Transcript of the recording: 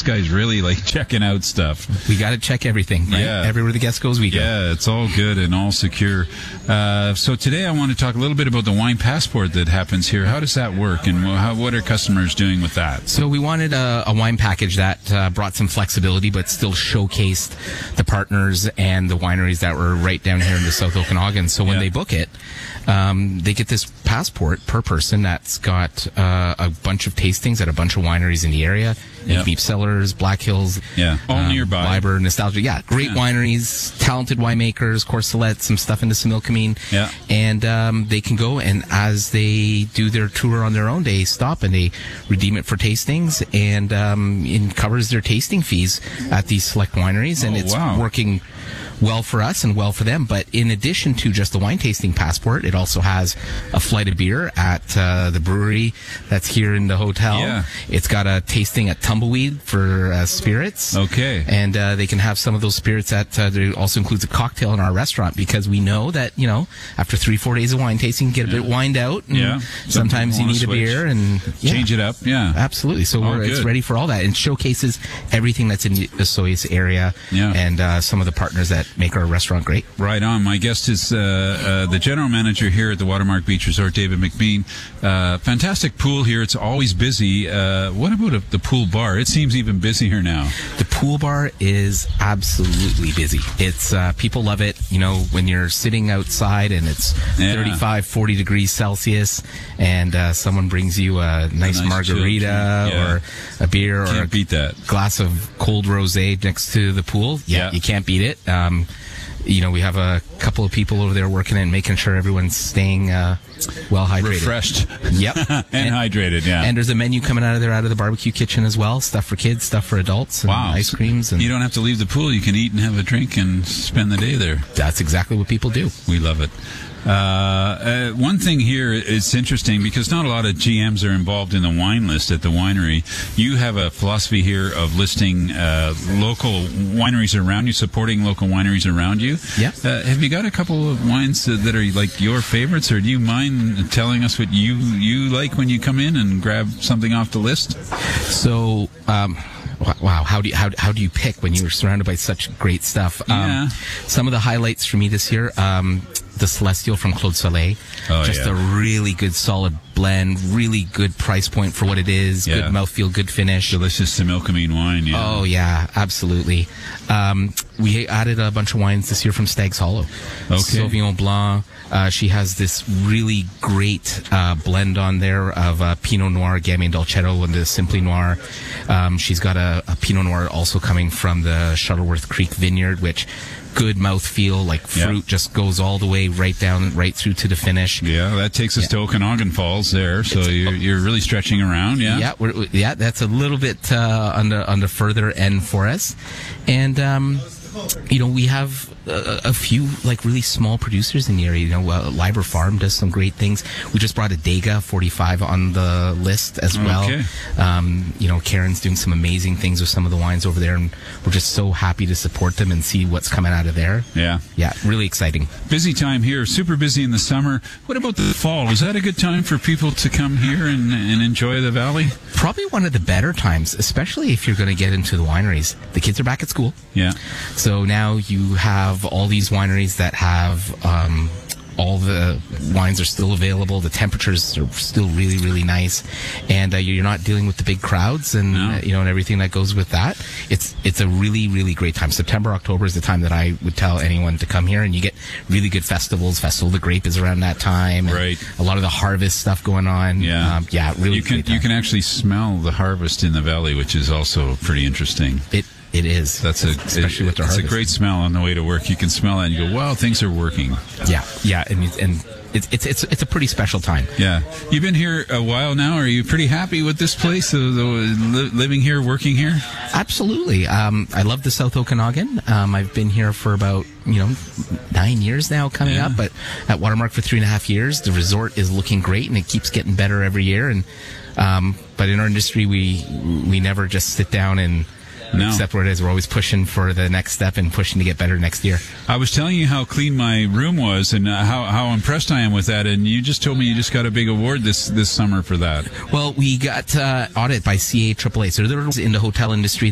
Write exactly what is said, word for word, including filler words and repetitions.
guy's really like checking out stuff. We got to check everything, right? Yeah. Everywhere the guest goes, we go. Yeah, it's all good and all secure. Uh, so today I want to talk a little bit about the wine passport that happens here. How does that work, and how, what are customers doing with that? So we wanted a, a wine package that uh, brought some flexibility, but still showcased the partners and the wineries that were right down here in the South Okanagan. So when Yeah. they book it, um, they get this passport per person that's got uh, a bunch of tastings at a bunch of wineries in the area. Yeah. Deep Cellars, Black Hills, Yeah, all um, nearby. Liber, Nostalgia. Yeah, great Yeah. wineries, talented winemakers, Courcelette, some stuff into Similkameen. Yeah. And um, they can go, and as they do their tour on their own, they stop and they redeem it for tastings, and um, it covers their tasting fees at these select wineries, and Oh, it's wow. working well for us and well for them. But in addition to just the wine tasting passport, it also has a flight of beer at uh, the brewery that's here in the hotel. Yeah. It's got a tasting at Tumbleweed for uh, spirits. Okay. And uh, they can have some of those spirits at, uh, there also includes a cocktail in our restaurant, because we know that, you know, after three, four days of wine tasting, you get a bit wined out. And Yeah. sometimes you Wanna need a switch. beer and yeah. Change it up, yeah. Absolutely. So Oh, we're, it's good. ready for all that, and showcases everything that's in the Osoyoos area Yeah. and uh, some of the partners that make our restaurant great. Right on. My guest is uh, uh, the general manager here at the Watermark Beach Resort, David McBean. Uh, fantastic pool here. It's always busy. Uh, what about a, the pool bar? It seems even busier now. The pool bar is absolutely busy. It's uh, people love it. You know, when you're sitting outside and it's Yeah. thirty-five, forty degrees Celsius, and uh, someone brings you a nice, nice margarita chilled drink. Yeah. or a beer or Can't a beat that. glass of cold rosé next to the pool. Yeah, Yeah. you can't beat it. Um, you know, we have a couple of people over there working and making sure everyone's staying uh, well hydrated. Refreshed. Yep. and, and hydrated, yeah. And there's a menu coming out of there, out of the barbecue kitchen as well. Stuff for kids, stuff for adults, and Wow. ice creams. And You don't have to leave the pool. You can eat and have a drink and spend the day there. that's exactly what people do. We love it. Uh, uh, one thing here is interesting, because not a lot of G Ms are involved in the wine list at the winery. You have a philosophy here of listing uh, local wineries around you, supporting local wineries around you. Yeah. Uh, have you got a couple of wines uh, that are like your favorites, or do you mind telling us what you you like when you come in and grab something off the list? So, um, wa- wow, how do you, how, how do you pick when you're surrounded by such great stuff? Yeah. Um, some of the highlights for me this year, um, the Celestial from Claude Soleil. Oh, Just yeah. a really good, solid blend, really good price point for what it is, Yeah. good mouthfeel, good finish. Delicious Similkameen wine, yeah. Oh, yeah, absolutely. Um, we added a bunch of wines this year from Stag's Hollow. Okay. Sauvignon Blanc. Uh, she has this really great uh, blend on there of uh, Pinot Noir, Gamay and Dolcetto, and the Simply Noir. Um, she's got a, a Pinot Noir also coming from the Shuttleworth Creek Vineyard, which good mouthfeel, like fruit Yeah. just goes all the way right down, right through to the finish. Yeah, that takes us to Okanagan Falls there, so you're, you're really stretching around, yeah? Yeah, we're, yeah, that's a little bit uh, on the on the further end for us, and um, you know, we have a, a few like really small producers in the area. You know, uh, Liber Farm does some great things. We just brought a Dega forty-five on the list as well. Okay. Um, you know, Karen's doing some amazing things with some of the wines over there, and we're just so happy to support them and see what's coming out of there. Yeah. Yeah, really exciting. Busy time here, super busy in the summer. What about the fall? Is that a good time for people to come here and, and enjoy the valley? Probably one of the better times, especially if you're going to get into the wineries. The kids are back at school. Yeah. So now you have all these wineries that have um, all the wines are still available. The temperatures are still really, really nice, and uh, you're not dealing with the big crowds and No. uh, you know and everything that goes with that. It's it's a really, really great time. September, October is the time that I would tell anyone to come here, and you get really good festivals. Festival of the Grape is around that time. and Right. A lot of the harvest stuff going on. Yeah. Um, yeah. Really. You can great you time. can actually smell the harvest in the valley, which is also pretty interesting. It it is. That's a especially it- with the it's harvest. a great smell on the way to work. You can smell that and you go, wow, things are working. Yeah. Yeah. And it's- and it's it's it's it's a pretty special time. Yeah. You've been here a while now. Are you pretty happy with this place, uh, the, li- living here, working here? Absolutely. Um, I love the South Okanagan. Um, I've been here for about, you know, nine years now coming Yeah. up, but at Watermark for three and a half years. The resort is looking great, and it keeps getting better every year. And um, but in our industry, we we never just sit down and No. accept what it is. We're always pushing for the next step and pushing to get better next year. I was telling you how clean my room was and uh, how, how impressed I am with that, and you just told me you just got a big award this, this summer for that. Well, we got uh, audit by C A A A. So they're in the hotel industry.